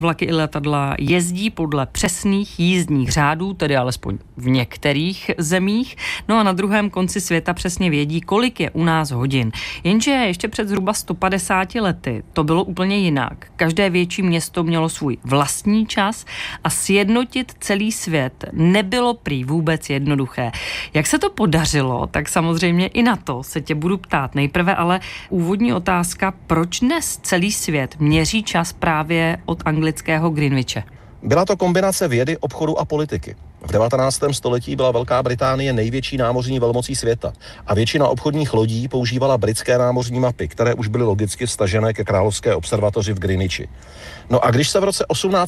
Vlaky i letadla jezdí podle přesných jízdních řádů, tedy alespoň v některých zemích. No a na druhém konci světa přesně vědí, kolik je u nás hodin. Jenže ještě před zhruba 150 lety to bylo úplně jinak. Každé větší město mělo svůj vlastní čas a sjednotit celý svět nebylo prý vůbec jednoduché. Jak se to podařilo, tak samozřejmě i na to se tě budu ptát. Nejprve ale úvodní otázka, proč dnes celý svět měří čas právě od anglického Greenwiche? Byla to kombinace vědy, obchodu a politiky. V 19. století byla Velká Británie největší námořní velmocí světa a většina obchodních lodí používala britské námořní mapy, které už byly logicky vstažené ke královské observatoři v Greenwichi. No a když se v roce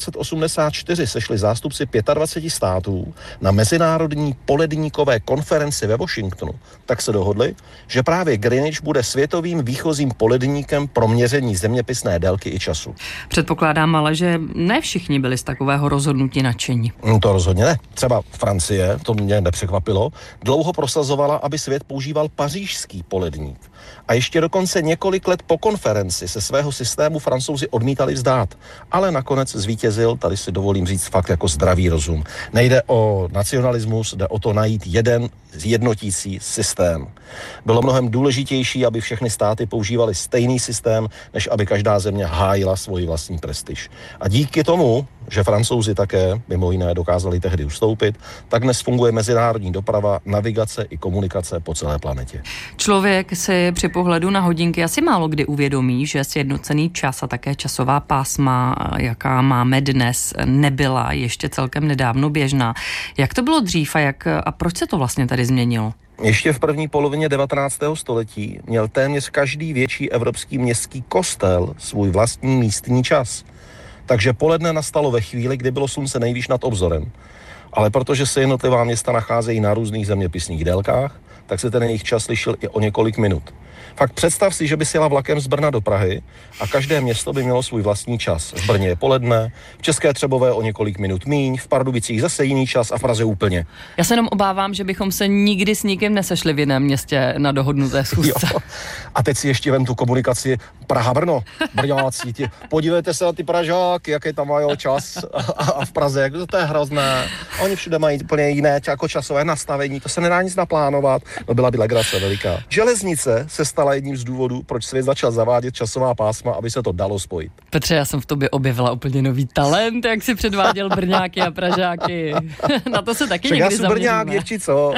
1884 sešli zástupci 25 států na mezinárodní poledníkové konferenci ve Washingtonu, tak se dohodli, že právě Greenwich bude světovým výchozím poledníkem pro měření zeměpisné délky i času. Předpokládám ale, že ne všichni byli z takového rozhodnutí nadšení. To rozhodně ne. Třeba Francie, to mě nepřekvapilo, dlouho prosazovala, aby svět používal pařížský poledník. A ještě dokonce několik let po konferenci se svého systému Francouzi odmítali vzdát. Ale nakonec zvítězil, tady si dovolím říct fakt jako zdravý rozum. Nejde o nacionalismus, jde o to najít jeden jednotící systém. Bylo mnohem důležitější, aby všechny státy používali stejný systém, než aby každá země hájila svoji vlastní prestiž. A díky tomu, že Francouzi také mimo jiné dokázali tehdy ustoupit, tak dnes funguje mezinárodní doprava, navigace i komunikace po celé planetě. Člověk si při pohledu na hodinky asi málo kdy uvědomí, že sjednocený čas a také časová pásma, jaká máme dnes, nebyla ještě celkem nedávno běžná. Jak to bylo dřív a proč se to vlastně tady změnilo? Ještě v první polovině 19. století měl téměř každý větší evropský městský kostel svůj vlastní místní čas. Takže poledne nastalo ve chvíli, kdy bylo slunce nejvýš nad obzorem. Ale protože se jednotlivá města nacházejí na různých zeměpisných délkách, tak se ten jejich čas lišil i o několik minut. Fakt představ si, že by si jela vlakem z Brna do Prahy a každé město by mělo svůj vlastní čas. V Brně je poledne, v České Třebové o několik minut míň, v Pardubicích zase jiný čas a v Praze úplně. Já se jenom obávám, že bychom se nikdy s nikým nesešli v jiném městě na dohodnuté schůzce. A teď si ještě vem tu komunikaci Praha-Brno, Brňáci. Podívejte se na ty Pražáky, jaký tam mají čas a v Praze, jak to je hrozné. Oni všude mají úplně jiné jako časové nastavení, to se nedá nic naplánovat. No byla by legrace veliká. Železnice se stala jedním z důvodů, proč svět začal zavádět časová pásma, aby se to dalo spojit. Petře, já jsem v tobě objevila úplně nový talent, jak si předváděl Brňáky a Pražáky. Na to se taky někdy zaměříme. Já jsem Brňák, děvči, co?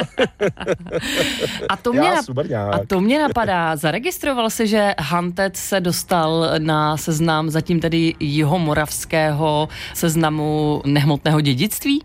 A to mě napadá. Zaregistroval jsi, že Hantec se dostal na seznam zatím tedy jihomoravského seznamu nehmotného dědictví?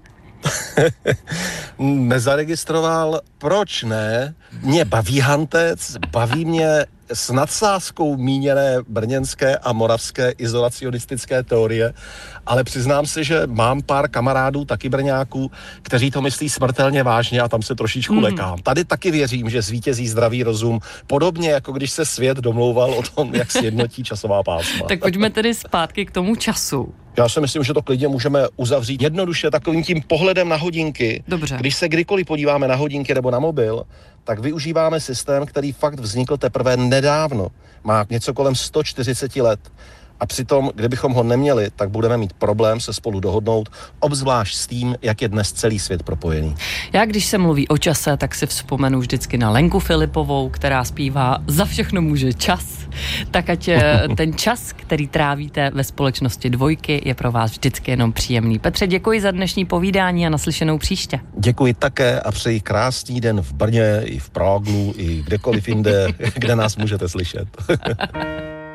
Nezaregistroval, proč ne? Mě baví Hantec, baví mě s nadsázkou míněné brněnské a moravské izolacionistické teorie, ale přiznám se, že mám pár kamarádů, taky Brňáků, kteří to myslí smrtelně vážně a tam se trošičku lekám. Tady taky věřím, že zvítězí zdravý rozum, podobně jako když se svět domlouval o tom, jak sjednotí časová pásma. Tak pojďme tedy zpátky k tomu času. Já si myslím, že to klidně můžeme uzavřít jednoduše takovým tím pohledem na hodinky. Dobře. Když se kdykoliv podíváme na hodinky nebo na mobil, tak využíváme systém, který fakt vznikl teprve nedávno. Má něco kolem 140 let. A přitom, kdybychom ho neměli, tak budeme mít problém se spolu dohodnout, obzvlášť s tím, jak je dnes celý svět propojený. Já, když se mluví o čase, tak si vzpomenu vždycky na Lenku Filipovou, která zpívá Za všechno může čas. Tak ať ten čas, který trávíte ve společnosti Dvojky, je pro vás vždycky jenom příjemný. Petře, děkuji za dnešní povídání a naslyšenou příště. Děkuji také a přeji krásný den v Brně, i v Práglu, i kdekoliv jinde, kde nás můžete slyšet.